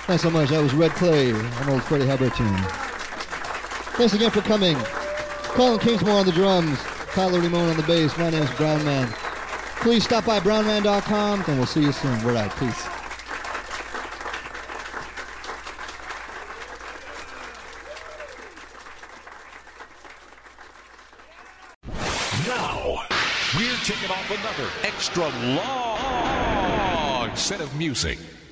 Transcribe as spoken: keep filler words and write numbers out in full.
Thanks so much. That was Red Clay, an old Freddie Hubbard tune. Thanks again for coming. Colin Kingsmore on the drums, Tyler Ramone on the bass. My name's Brown Man. Please stop by brown man dot com, and we'll see you soon. We're out. Peace. Now, we're kicking off another extra long set of music.